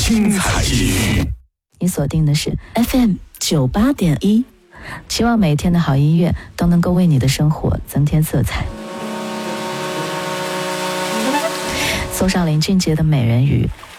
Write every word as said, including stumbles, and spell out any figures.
精彩语。 你锁定的是 F M 九八点一，希望每天的好音乐都能够为你的生活增添色彩。送上林俊杰的《美人鱼》，